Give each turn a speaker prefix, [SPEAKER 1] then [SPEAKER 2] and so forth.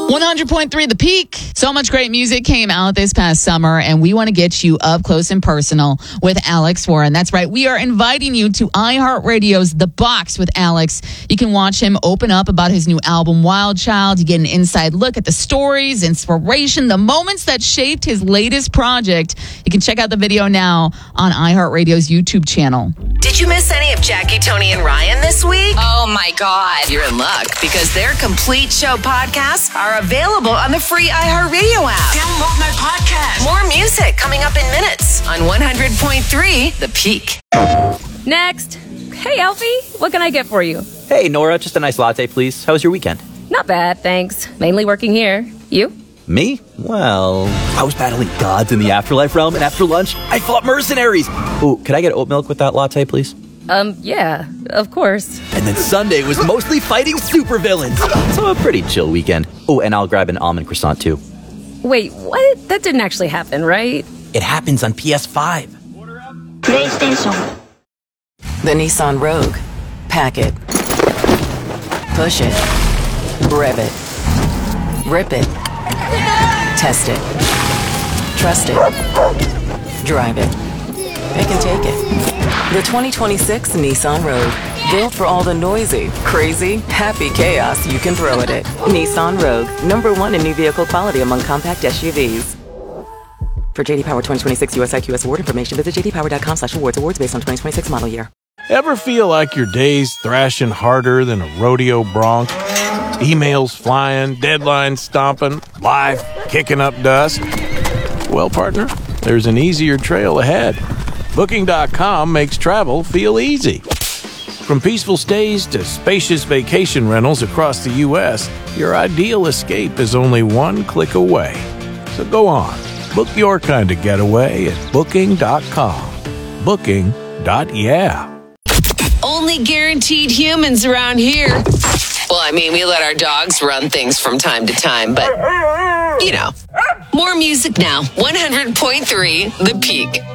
[SPEAKER 1] 100.3 The Peak. So much great music came out this past summer, and we want to get you up close and personal with Alex Warren. That's right. We are inviting you to iHeartRadio's The Box with Alex. You can watch him open up about his new album, Wild Child. You get an inside look at the stories, inspiration, the moments that shaped his latest project. You can check out the video now on iHeartRadio's YouTube channel.
[SPEAKER 2] Did you miss any of Jackie, Tony, and Ryan this week?
[SPEAKER 3] Oh, my God.
[SPEAKER 2] You're in luck because their complete show podcasts are available on the free iHeartRadio app.
[SPEAKER 3] Download my podcast.
[SPEAKER 2] More music coming up in minutes on 100.3 The Peak.
[SPEAKER 4] Next. Hey, Alfie, what can I get for you?
[SPEAKER 5] Hey, Nora, just a nice latte, please. How was your weekend?
[SPEAKER 4] Not bad, thanks. Mainly working here. You?
[SPEAKER 5] Me? Well, I was battling gods in the afterlife realm, and after lunch, I fought mercenaries. Ooh, could I get oat milk with that latte, please?
[SPEAKER 4] Yeah, of course.
[SPEAKER 5] And then Sunday was mostly fighting supervillains. So a pretty chill weekend. Oh, and I'll grab an almond croissant, too.
[SPEAKER 4] Wait, what? That didn't actually happen, right?
[SPEAKER 5] It happens on PS5.
[SPEAKER 6] PlayStation.
[SPEAKER 2] The Nissan Rogue. Pack it. Push it. Rev it. Rip it. Test it. Trust it. Drive it. Pick and take it. The 2026 Nissan Rogue. Built for all the noisy, crazy, happy chaos you can throw at it. Nissan Rogue. #1 in new vehicle quality among compact SUVs. For JD Power 2026 US IQS award information, visit jdpower.com/awards. Awards based on 2026 model year.
[SPEAKER 7] Ever feel like your day's thrashing harder than a rodeo bronc? Emails flying, deadlines stomping, life kicking up dust? Well, partner, there's an easier trail ahead. Booking.com makes travel feel easy. From peaceful stays to spacious vacation rentals across the U.S., your ideal escape is only one click away. So go on, book your kind of getaway at Booking.com. Booking.yeah.
[SPEAKER 3] Only guaranteed humans around here. Well, I mean, we let our dogs run things from time to time, but, you know. More music now. 100.3 The Peak.